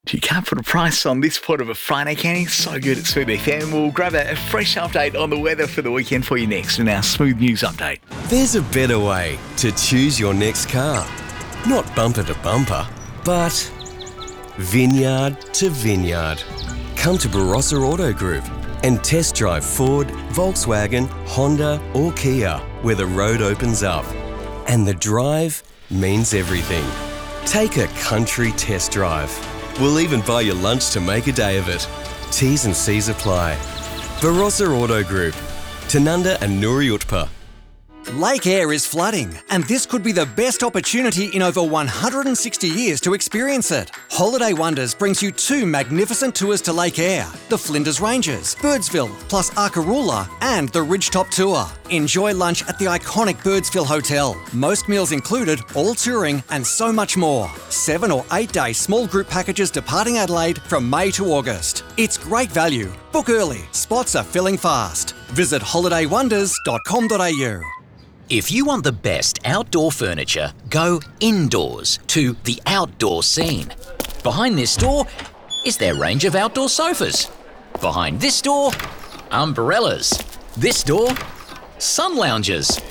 You can't put a price on this pot of a Friday candy. So good at Smooth FM. We'll grab a fresh update on the weather for the weekend for you next in our Smooth News Update. There's a better way to choose your next car. Not bumper to bumper, but vineyard to vineyard. Come to Barossa Auto Group and test drive Ford, Volkswagen, Honda or Kia, where the road opens up. And the drive means everything. Take a country test drive. We'll even buy you lunch to make a day of it. T's and C's apply. Barossa Auto Group, Tanunda and Nuri Utpa. Lake Eyre is flooding, and this could be the best opportunity in over 160 years to experience it. Holiday Wonders brings you 2 magnificent tours to Lake Eyre, the Flinders Ranges, Birdsville, plus Arkaroola, and the Ridgetop Tour. Enjoy lunch at the iconic Birdsville Hotel, most meals included, all touring, and so much more. 7 or 8 day small group packages departing Adelaide from May to August. It's great value. Book early. Spots are filling fast. Visit holidaywonders.com.au. If you want the best outdoor furniture, go indoors to The Outdoor Scene. Behind this door is their range of outdoor sofas. Behind this door, umbrellas. This door, sun lounges.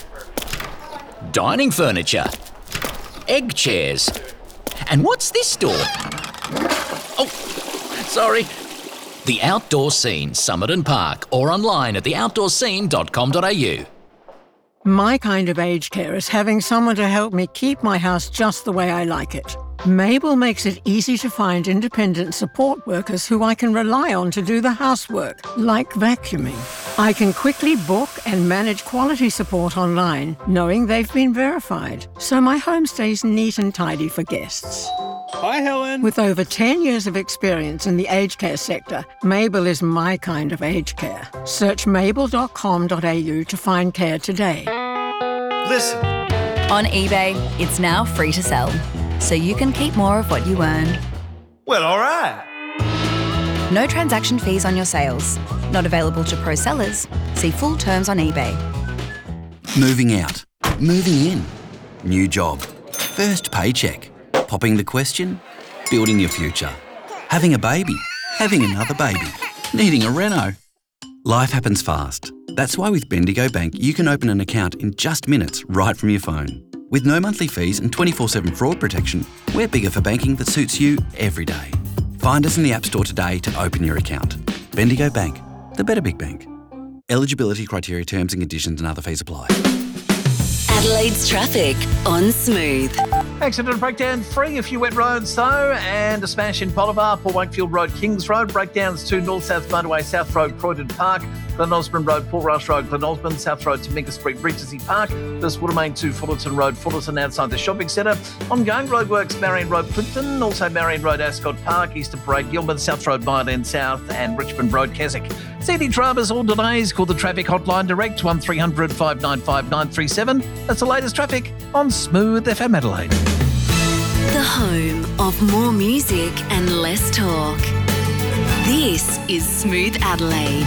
Dining furniture. Egg chairs. And what's this door? Oh, sorry. The Outdoor Scene, Somerton Park, or online at theoutdoorscene.com.au. My kind of aged care is having someone to help me keep my house just the way I like it. Mabel makes it easy to find independent support workers who I can rely on to do the housework, like vacuuming. I can quickly book and manage quality support online, knowing they've been verified, so my home stays neat and tidy for guests. Hi, Helen. With over 10 years of experience in the aged care sector, Mabel is my kind of aged care. Search mabel.com.au to find care today. Listen. On eBay, it's now free to sell, so you can keep more of what you earn. Well, all right. No transaction fees on your sales. Not available to pro sellers. See full terms on eBay. Moving out. Moving in. New job. First paycheck. Popping the question. Building your future. Having a baby. Having another baby. Needing a reno. Life happens fast. That's why with Bendigo Bank you can open an account in just minutes right from your phone. With no monthly fees and 24/7 fraud protection, we're bigger for banking that suits you every day. Find us in the App Store today to open your account. Bendigo Bank, the better big bank. Eligibility criteria, terms and conditions and other fees apply. Adelaide's traffic on Smooth. Accident breakdown free, a few wet roads though, and a smash in Bolivar, Port Wakefield Road, Kings Road. Breakdowns to North-South Motorway, South Road, Croydon Park, Glen Osborne Road, Port Rush Road, Glen Osborne, South Road to Minka Street, Regency Park. There's Watermain to Fullerton Road, Fullerton outside the shopping centre. Ongoing roadworks, Marion Road, Clinton, also Marion Road, Ascot Park, Eastern Parade, Gilman, South Road, Violin South, and Richmond Road, Keswick. CD dramas all delays. Call the traffic hotline direct 1300 595 937. That's the latest traffic on Smooth FM Adelaide. The home of more music and less talk. This is Smooth Adelaide.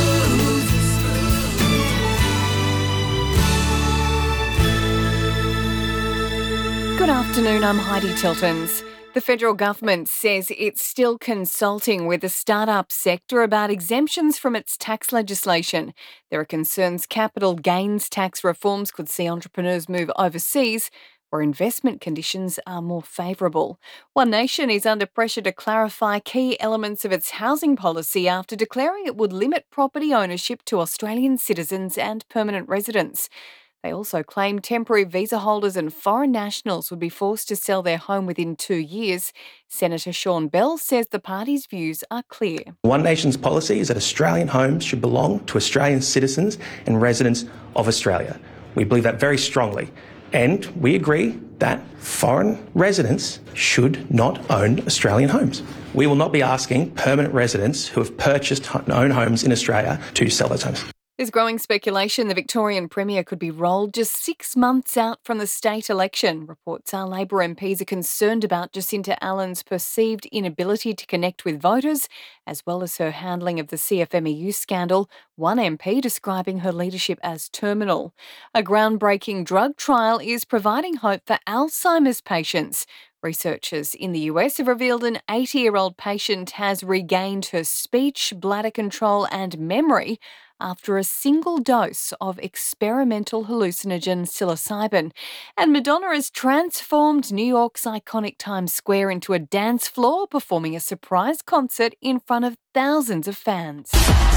Good afternoon, I'm Heidi Tiltons. The federal government says it's still consulting with the startup sector about exemptions from its tax legislation. There are concerns capital gains tax reforms could see entrepreneurs move overseas where investment conditions are more favourable. One Nation is under pressure to clarify key elements of its housing policy after declaring it would limit property ownership to Australian citizens and permanent residents. They also claim temporary visa holders and foreign nationals would be forced to sell their home within 2 years. Senator Sean Bell says the party's views are clear. One Nation's policy is that Australian homes should belong to Australian citizens and residents of Australia. We believe that very strongly. And we agree that foreign residents should not own Australian homes. We will not be asking permanent residents who have purchased and own homes in Australia to sell those homes. There's growing speculation the Victorian Premier could be rolled just 6 months out from the state election. Reports are Labor MPs are concerned about Jacinta Allen's perceived inability to connect with voters, as well as her handling of the CFMEU scandal, one MP describing her leadership as terminal. A groundbreaking drug trial is providing hope for Alzheimer's patients. Researchers in the US have revealed an 80-year-old patient has regained her speech, bladder control and memory after a single dose of experimental hallucinogen psilocybin. And Madonna has transformed New York's iconic Times Square into a dance floor, performing a surprise concert in front of thousands of fans.